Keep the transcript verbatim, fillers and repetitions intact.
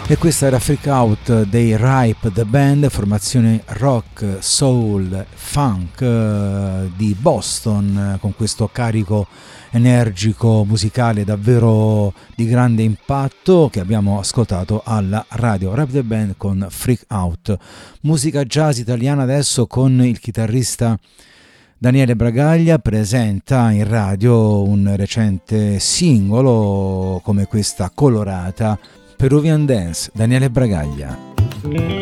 E questa era Freak Out dei Ripe the Band, formazione rock, soul, funk eh, di Boston, con questo carico energico musicale davvero di grande impatto che abbiamo ascoltato alla radio. Ripe the Band con Freak Out. Musica jazz italiana adesso con il chitarrista Daniele Bragaglia, presenta in radio un recente singolo come questa colorata Peruvian Dance. Daniele Bragaglia.